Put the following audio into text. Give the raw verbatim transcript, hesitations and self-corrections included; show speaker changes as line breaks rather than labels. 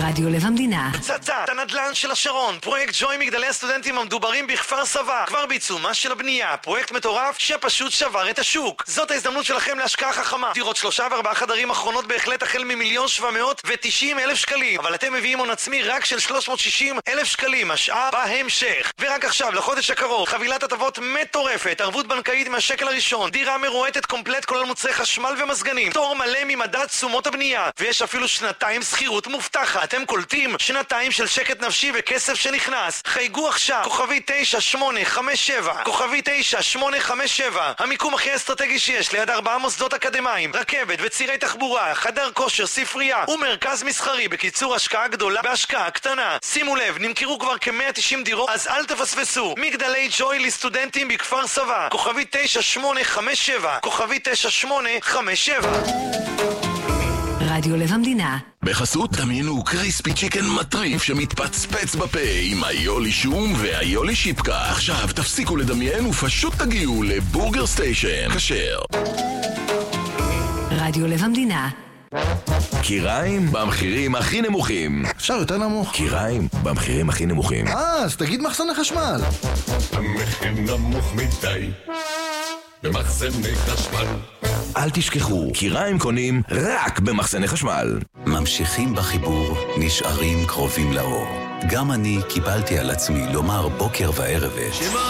רדיו לב המדינה.
פצצת הנדל"ן של השרון, פרויקט ג'וי מגדלי הסטודנטים המדוברים בכפר סבא, כבר בעיצומה של הבנייה, פרויקט מטורף שפשוט שבר את השוק. זאת ההזדמנות שלכם להשקעה חכמה. דירות שלושה וארבעה חדרים אחרונות בהחלט החל ממיליון שבע מאות ותשעים אלף שקלים, אבל אתם מביאים הון עצמי רק של שלוש מאות ושישים אלף שקלים, השעה בהמשך. ורק עכשיו, לחודש הקרוב, חבילת הטבות מטורפת, ערבות בנקאית מהשקל הראשון, דירה מרועטת קומפלט כולל מוצרי חשמל ומזגנים, תור מלא ממדד תשומות הבנייה, ויש אפילו שנתיים שכירות מובטחת. אתם קולטים שנתיים של שקט נפשי וכסף שנכנס. חייגו עכשיו, כוכבי תשע שמונה חמש שבע, כוכבי תשע שמונה חמש שבע. המיקום הכי אסטרטגי שיש, ליד ארבעה מוסדות אקדמיים, רכבת וצירי תחבורה, חדר כושר, ספרייה ומרכז מסחרי. בקיצור, השקעה גדולה בהשקעה קטנה. שימו לב, נמכרו כבר כ-מאה ותשעים דירות, אז אל תפספסו. מגדלי ג'וי לסטודנטים בכפר סבא, כוכבי תשע שמונה חמש שבע, כוכבי תשע שמונה חמש שבע.
רדיו לב המדינה.
בחסות דמיינו קריספי צ'יקן מטריף שמתפצפץ בפה עם היולי שום והיולי שיפקה. עכשיו תפסיקו לדמיין ופשוט תגיעו לבורגר סטיישן כשר.
רדיו לב המדינה.
קיריים במחירים הכי נמוכים.
אפשר יותר נמוך?
קיריים במחירים הכי נמוכים.
אה, אז תגיד מחסני חשמל.
המחיר נמוך מדי במחסני חשמל.
אל תשכחו, קיריים קונים רק במחסני חשמל.
ממשיכים בחיבור, נשארים קרובים לאור. גם אני קיבלתי על עצמי לומר בוקר וערב את